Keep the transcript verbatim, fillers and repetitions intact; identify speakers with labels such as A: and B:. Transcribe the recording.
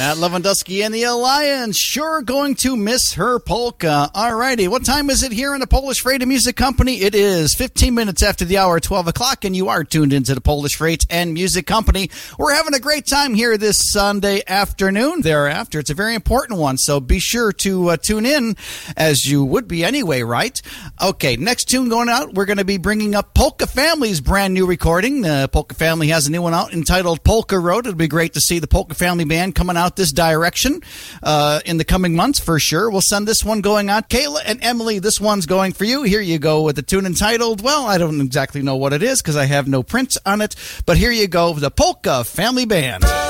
A: Matt Lewandowski and the Alliance, sure going to miss her polka. All righty, what time is it here in the Polish Freight and Music Company? It is fifteen minutes after the hour, twelve o'clock, and you are tuned into the Polish Freight and Music Company. We're having a great time here this Sunday afternoon. Thereafter, it's a very important one, so be sure to uh, tune in, as you would be anyway, right? Okay, next tune going out, we're going to be bringing up Polka Family's brand new recording. The Polka Family has a new one out entitled Polka Road. It'll be great to see the Polka Family Band coming out this direction uh, in the coming months for sure. We'll send this one going out. Kayla and Emily, this one's going for you. Here you go with the tune entitled, well, I don't exactly know what it is because I have no print on it, but here you go, the Polka Family Band.